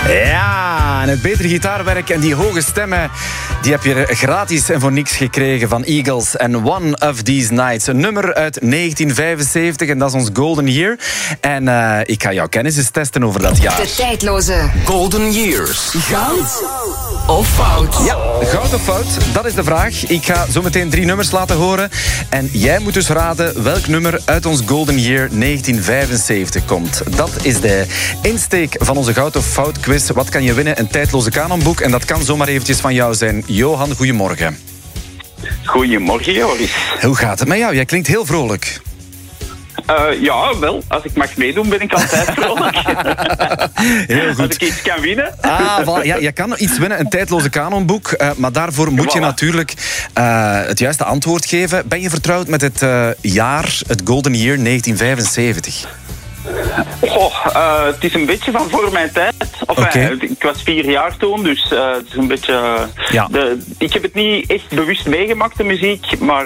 Ja, en het betere gitaarwerk en die hoge stemmen, die heb je gratis en voor niks gekregen van Eagles en One of These Nights. Een nummer uit 1975 en dat is ons Golden Year. En ik ga jouw kennis eens testen over dat jaar. De tijdloze Golden Years. Goud of fout? Ja, goud of fout, dat is de vraag. Ik ga zo meteen 3 nummers laten horen. En jij moet dus raden welk nummer uit ons Golden Year 1975 komt. Dat is de insteek van onze goud of fout quiz. Wat kan je winnen? Een tijdloze kanonboek. En dat kan zomaar eventjes van jou zijn. Johan, goedemorgen. Goedemorgen, Joris. Hoe gaat het met jou? Jij klinkt heel vrolijk. Ja, wel. Als ik mag meedoen, ben ik altijd vrolijk. Heel goed. Als ik iets kan winnen. Voilà. Ja, je kan iets winnen, een tijdloze kanonboek. Maar daarvoor moet je natuurlijk het juiste antwoord geven. Ben je vertrouwd met het jaar, het Golden Year 1975? Het is een beetje van voor mijn tijd. Ik was 4 jaar toen, dus het is een beetje... ik heb het niet echt bewust meegemaakt, de muziek, maar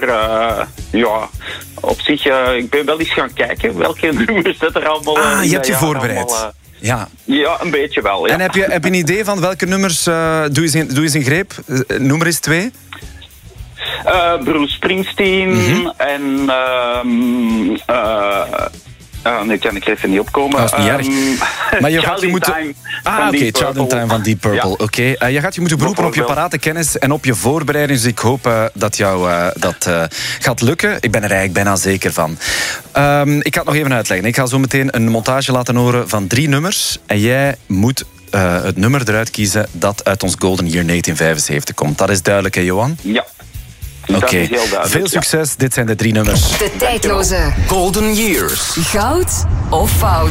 op zich, ik ben wel eens gaan kijken welke nummers dat er allemaal... je hebt je voorbereid. Ja, een beetje wel, ja. En heb je een idee van welke nummers... doe eens een greep. Noem er eens 2. Bruce Springsteen en... nu kan ik er even niet opkomen. Dat is niet erg. Maar je gaat je moeten... Child in Time van Deep Purple. Ja. Oké. Je gaat je moeten beroepen op je parate kennis en op je voorbereiding. Dus ik hoop dat jou dat gaat lukken. Ik ben er eigenlijk bijna zeker van. Ik ga het nog even uitleggen. Ik ga zo meteen een montage laten horen van 3 nummers. En jij moet het nummer eruit kiezen dat uit ons Golden Year 1975 komt. Dat is duidelijk, hè, Johan? Ja. Oké. Veel succes. Dit zijn de 3 nummers. De tijdloze Golden Years. goud of fout?